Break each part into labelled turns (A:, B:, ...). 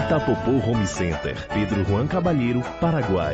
A: Itapopô Home Center, Pedro Juan Cabalheiro, Paraguai.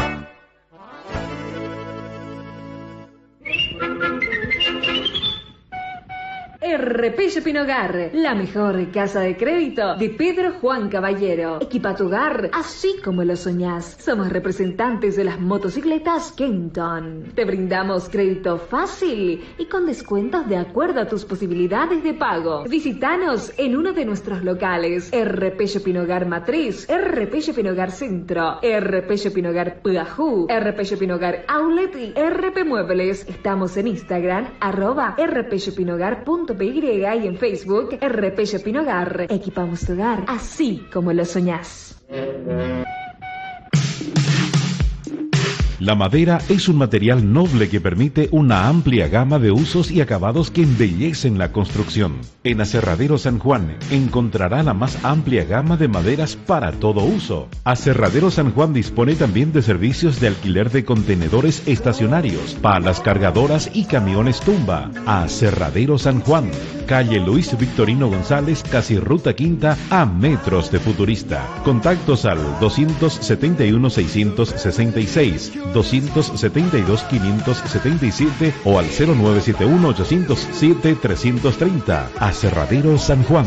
B: RP Shopping Hogar, la mejor casa de crédito de Pedro Juan Caballero. Equipa tu hogar así como lo soñás. Somos representantes de las motocicletas Kenton. Te brindamos crédito fácil y con descuentos de acuerdo a tus posibilidades de pago. Visítanos en uno de nuestros locales. RP Shopping Hogar Matriz, RP Shopping Hogar Centro, RP Shopping Hogar Pudajú, RP Shopping Hogar Outlet y RP Muebles. Estamos en Instagram, @rpshoppinghogar.py y en Facebook, RP Shopping Hogar. Equipamos tu hogar así como lo soñás.
C: La madera es un material noble que permite una amplia gama de usos y acabados que embellecen la construcción. En Aserradero San Juan encontrará la más amplia gama de maderas para todo uso. Aserradero San Juan dispone también de servicios de alquiler de contenedores estacionarios, palas cargadoras y camiones tumba. Aserradero San Juan, calle Luis Victorino González, casi Ruta Quinta, a metros de Futurista. Contactos al 271-666, 272-577 o al 0971-807-330. Aserradero San Juan.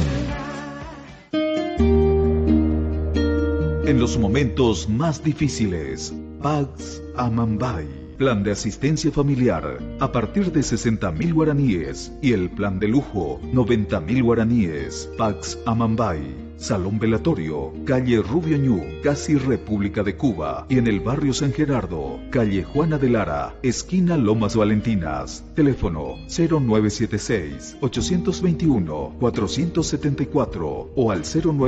D: En los momentos más difíciles, Pax Amambay. Plan de asistencia familiar a partir de 60.000 guaraníes y el plan de lujo 90.000 guaraníes. Pax Amambay. Salón Velatorio, calle Rubio Ñu, casi República de Cuba, y en el barrio San Gerardo, calle Juana de Lara, esquina Lomas Valentinas. Teléfono 0976-821-474 o al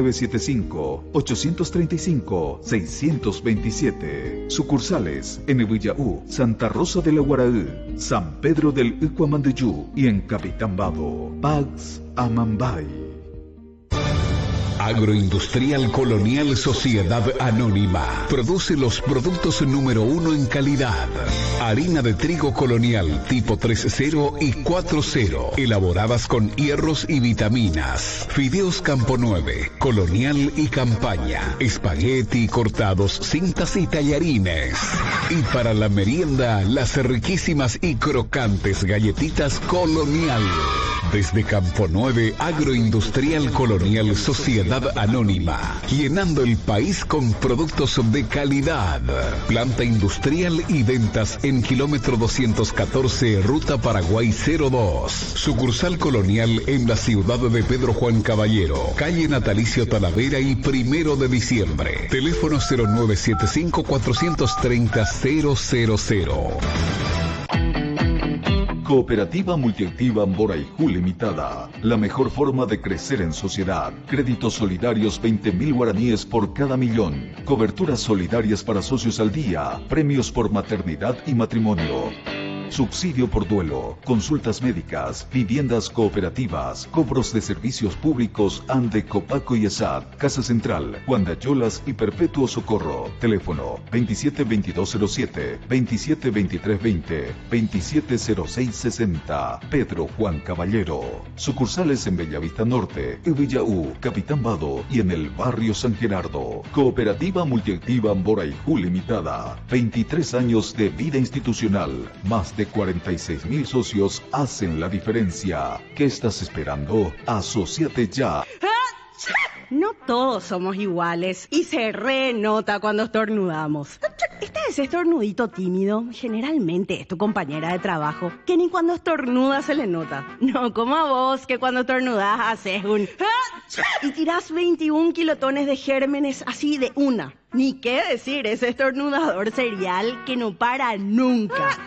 D: 0975-835-627. Sucursales en Villaú, Santa Rosa de la Guaraú, San Pedro del Ucuamandeyú y en Capitán Bado. Pax Amambay.
E: Agroindustrial Colonial Sociedad Anónima produce los productos número 1 en calidad. Harina de trigo colonial tipo 3.0 y 4.0, elaboradas con hierros y vitaminas. Fideos Campo 9, colonial y campaña. Espagueti cortados, cintas y tallarines. Y para la merienda, las riquísimas y crocantes galletitas colonial. Desde Campo 9, Agroindustrial Colonial Sociedad Anónima, llenando el país con productos de calidad. Planta industrial y ventas en kilómetro 214, Ruta Paraguay 02. Sucursal colonial en la ciudad de Pedro Juan Caballero, calle Natalicio Talavera y 1 de diciembre. Teléfono 0975-430-000.
D: Cooperativa Multiactiva Amboraijú Limitada. La mejor forma de crecer en sociedad. Créditos solidarios 20.000 guaraníes por cada millón. Coberturas solidarias para socios al día. Premios por maternidad y matrimonio. Subsidio por duelo, consultas médicas, viviendas cooperativas, cobros de servicios públicos ante Copaco y ESAD, Casa Central, Guandayolas y Perpetuo Socorro. Teléfono 272207, 272320, 270660. Pedro Juan Caballero. Sucursales en Bellavista Norte, Villaú, Capitán Bado y en el barrio San Gerardo. Cooperativa Multiactiva Amboraijú Limitada. 23 años de vida institucional. Más de 46.000 socios hacen la diferencia. ¿Qué estás esperando? Asociate ya.
F: No todos somos iguales y se renota cuando estornudamos. Este es estornudito tímido, generalmente es tu compañera de trabajo, que ni cuando estornuda se le nota. No como a vos, que cuando estornudás haces un... y tirás 21 kilotones de gérmenes así de una. Ni qué decir, ese estornudador serial que no para nunca.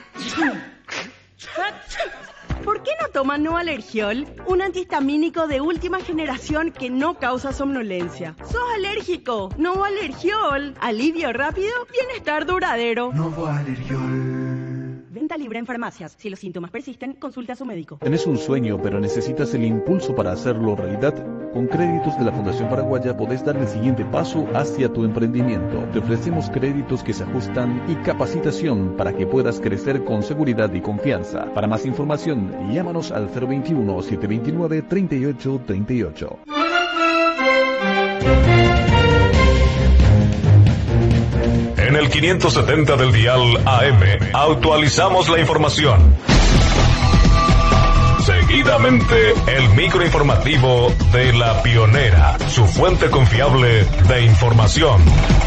F: ¿Por qué no toman Novalergiol? Un antihistamínico de última generación que no causa somnolencia. ¿Sos alérgico? Novalergiol. Alivio rápido, bienestar duradero.
G: Novalergiol.
F: Venta libre en farmacias. Si los síntomas persisten, consulte a su médico.
H: ¿Tenés un sueño pero necesitas el impulso para hacerlo realidad? Con créditos de la Fundación Paraguaya podés dar el siguiente paso hacia tu emprendimiento. Te ofrecemos créditos que se ajustan y capacitación para que puedas crecer con seguridad y confianza. Para más información, llámanos al 021-729-3838.
I: 1570 del dial AM. Actualizamos la información. Seguidamente, el microinformativo de La Pionera, su fuente confiable de información.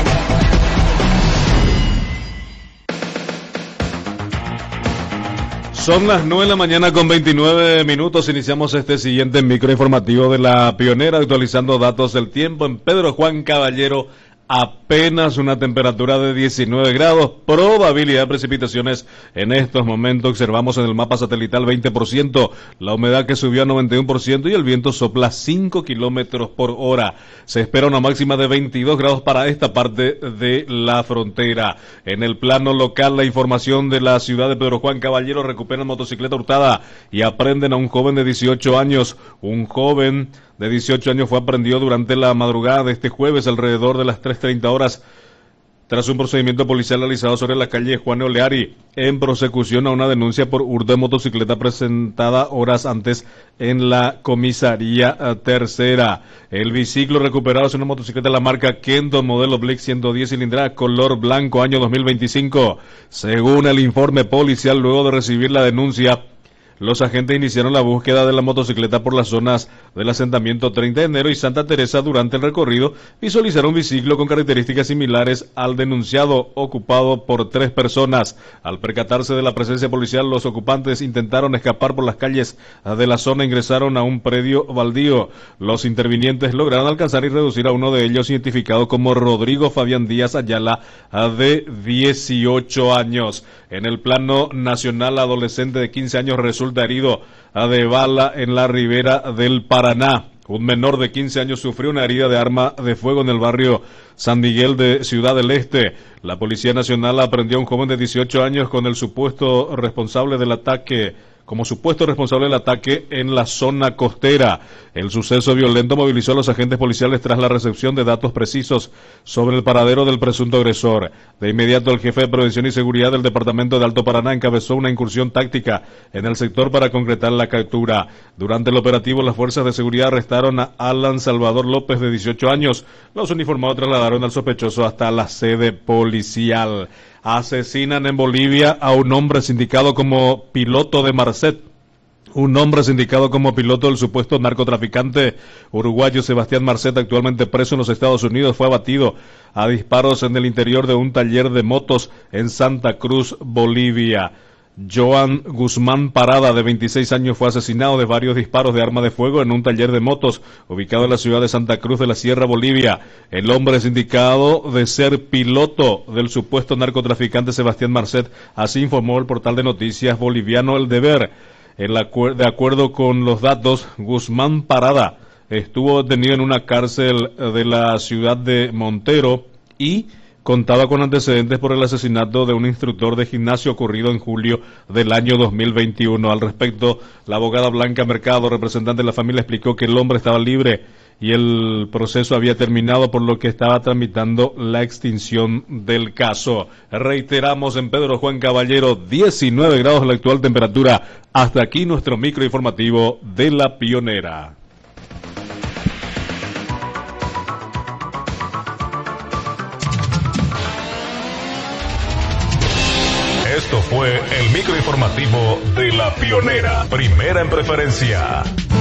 J: Son las 9 de la mañana con 29 minutos. Iniciamos este siguiente microinformativo de La Pionera, actualizando datos del tiempo en Pedro Juan Caballero. Apenas una temperatura de 19 grados, probabilidad de precipitaciones en estos momentos. Observamos en el mapa satelital 20%, la humedad que subió a 91% y el viento sopla 5 kilómetros por hora. Se espera una máxima de 22 grados para esta parte de la frontera. En el plano local, la información de la ciudad de Pedro Juan Caballero: recuperan motocicleta hurtada y aprenden a un joven de 18 años. Un joven de 18 años fue aprendido durante la madrugada de este jueves alrededor de las 3:30 horas tras un procedimiento policial realizado sobre la calle Juan Oleari en prosecución a una denuncia por hurto de motocicleta presentada horas antes en la comisaría tercera. El biciclo recuperado es una motocicleta de la marca Kendo modelo Blick 110 cilindrada color blanco año 2025. Según el informe policial, luego de recibir la denuncia, los agentes iniciaron la búsqueda de la motocicleta por las zonas del asentamiento 30 de enero y Santa Teresa. Durante el recorrido visualizaron un biciclo con características similares al denunciado, ocupado por 3 personas. Al percatarse de la presencia policial, los ocupantes intentaron escapar por las calles de la zona e ingresaron a un predio baldío. Los intervinientes lograron alcanzar y reducir a uno de ellos, identificado como Rodrigo Fabián Díaz Ayala, de 18 años. En el plano nacional, adolescente de 15 años resulta herido de bala en la ribera del Paraná. Un menor de 15 años sufrió una herida de arma de fuego en el barrio San Miguel de Ciudad del Este. La Policía Nacional aprendió a un joven de 18 años con el supuesto responsable del ataque, en la zona costera. El suceso violento movilizó a los agentes policiales tras la recepción de datos precisos sobre el paradero del presunto agresor. De inmediato, el jefe de Prevención y Seguridad del Departamento de Alto Paraná encabezó una incursión táctica en el sector para concretar la captura. Durante el operativo, las fuerzas de seguridad arrestaron a Alan Salvador López, de 18 años. Los uniformados trasladaron al sospechoso hasta la sede policial. Asesinan en Bolivia a un hombre sindicado como piloto de Marcet. Un hombre sindicado como piloto del supuesto narcotraficante uruguayo Sebastián Marcet, actualmente preso en los Estados Unidos, fue abatido a disparos en el interior de un taller de motos en Santa Cruz, Bolivia. Joan Guzmán Parada, de 26 años, fue asesinado de varios disparos de arma de fuego en un taller de motos ubicado en la ciudad de Santa Cruz de la Sierra, Bolivia. El hombre es indicado de ser piloto del supuesto narcotraficante Sebastián Marcet, así informó el portal de noticias boliviano El Deber. De acuerdo con los datos, Guzmán Parada estuvo detenido en una cárcel de la ciudad de Montero y contaba con antecedentes por el asesinato de un instructor de gimnasio ocurrido en julio del año 2021. Al respecto, la abogada Blanca Mercado, representante de la familia, explicó que el hombre estaba libre y el proceso había terminado, por lo que estaba tramitando la extinción del caso. Reiteramos, en Pedro Juan Caballero, 19 grados la actual temperatura. Hasta aquí nuestro microinformativo de La Pionera.
I: Esto fue el microinformativo de La Pionera, primera en preferencia.